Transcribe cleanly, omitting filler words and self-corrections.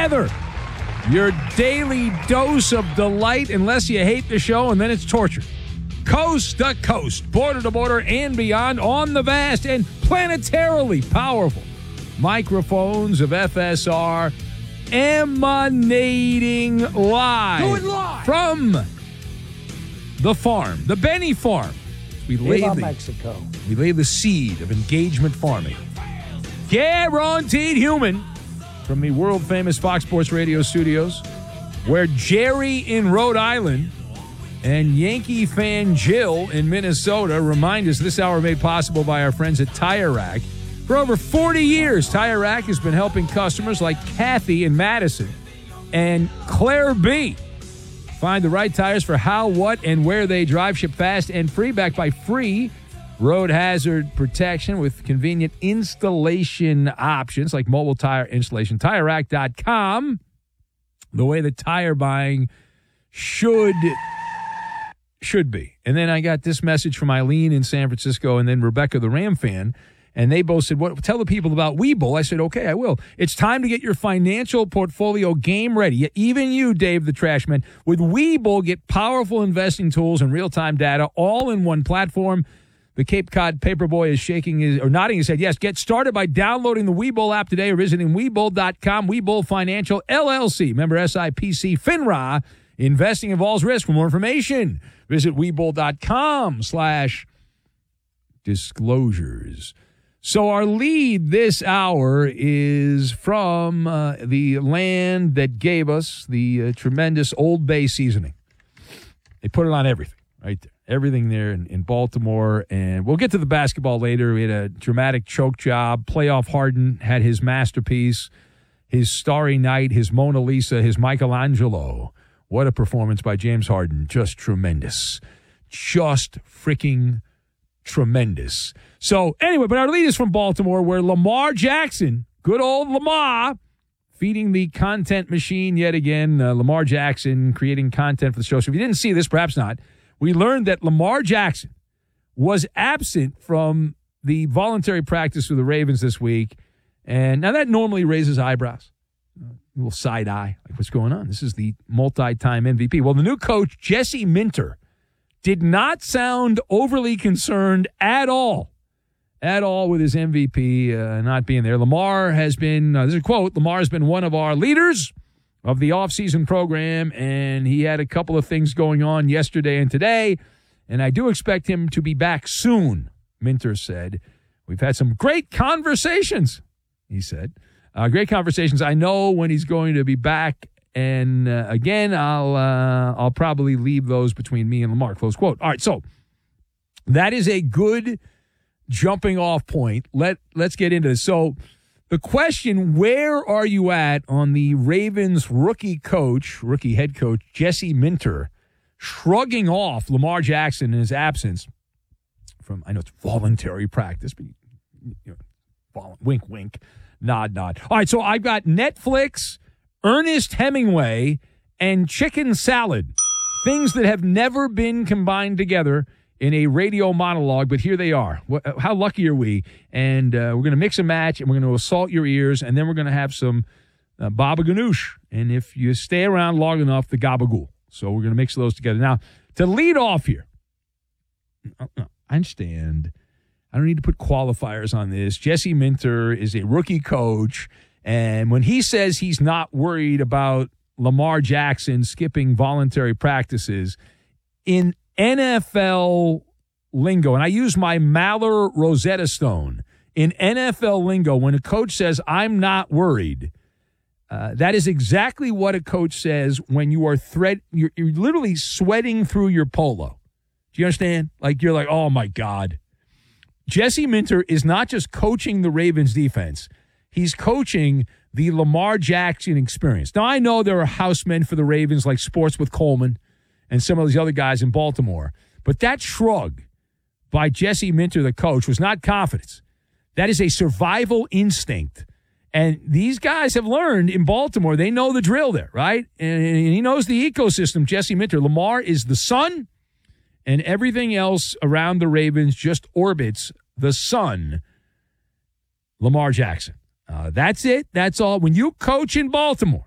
together. Your daily dose of delight, unless you hate the show, and then it's torture. Coast to coast, border to border, and beyond on the vast and planetarily powerful microphones of FSR, emanating live. Do it live. From the farm, the Benny Farm. We lay the seed of engagement farming. Guaranteed human from the world-famous Fox Sports Radio studios, where Jerry in Rhode Island and Yankee fan Jill in Minnesota remind us this hour made possible by our friends at Tire Rack. For over 40 years, Tire Rack has been helping customers like Kathy in Madison and Claire B. find the right tires for how, what, and where they drive. Ship fast and free, backed by free road hazard protection with convenient installation options like mobile tire installation. TireRack.com, the way that tire buying should be. And then I got this message from Eileen in San Francisco and then Rebecca, the Ram fan. And they both said, "What? Tell the people about Webull." I said, "Okay, I will." It's time to get your financial portfolio game ready. Even you, Dave the Trashman. With Webull, get powerful investing tools and real-time data all in one platform. The Cape Cod Paperboy is nodding his head. Yes, get started by downloading the Webull app today or visiting Webull.com. Webull Financial, LLC. Member SIPC, FINRA. Investing involves risk. For more information, visit Webull.com/disclosures. So our lead this hour is from the land that gave us the tremendous Old Bay seasoning. They put it on everything, right there. Everything there in Baltimore. And we'll get to the basketball later. We had a dramatic choke job. Playoff Harden had his masterpiece, his Starry Night, his Mona Lisa, his Michelangelo. What a performance by James Harden. Just tremendous. Just freaking tremendous. So anyway, but our lead is from Baltimore, where Lamar Jackson, good old Lamar, feeding the content machine yet again. Lamar Jackson creating content for the show. So if you didn't see this, perhaps not, we learned that Lamar Jackson was absent from the voluntary practice with the Ravens this week. And now that normally raises eyebrows. A little side eye. Like, what's going on? This is the multi-time MVP. Well, the new coach, Jesse Minter, did not sound overly concerned at all with his MVP not being there. Lamar has been, this is a quote, Lamar has been one of our leaders of the offseason program, and he had a couple of things going on yesterday and today, and I do expect him to be back soon, Minter said. We've had some great conversations, he said. Great conversations. I know when he's going to be back, and again, I'll probably leave those between me and Lamar, close quote. All right, so that is a good jumping off point. Let's get into this. So the question, where are you at on the Ravens rookie head coach, Jesse Minter, shrugging off Lamar Jackson in his absence from, I know it's voluntary practice, but wink, wink, nod. All right, so I've got Netflix, Ernest Hemingway, and chicken salad, things that have never been combined together in a radio monologue, but here they are. How lucky are we? And we're going to mix and match, and we're going to assault your ears, and then we're going to have some baba ganoush. And if you stay around long enough, the gabagool. So we're going to mix those together. Now, to lead off here, I understand. I don't need to put qualifiers on this. Jesse Minter is a rookie coach, and when he says he's not worried about Lamar Jackson skipping voluntary practices, in NFL lingo, and I use my Maller Rosetta Stone, in NFL lingo, when a coach says, "I'm not worried," that is exactly what a coach says when you are you're literally sweating through your polo. Do you understand? Like, you're like, oh my God. Jesse Minter is not just coaching the Ravens defense. He's coaching the Lamar Jackson experience. Now, I know there are housemen for the Ravens like Sports with Coleman and some of these other guys in Baltimore. But that shrug by Jesse Minter, the coach, was not confidence. That is a survival instinct. And these guys have learned in Baltimore, they know the drill there, right? And he knows the ecosystem, Jesse Minter. Lamar is the sun, and everything else around the Ravens just orbits the sun, Lamar Jackson. That's it. That's all. When you coach in Baltimore,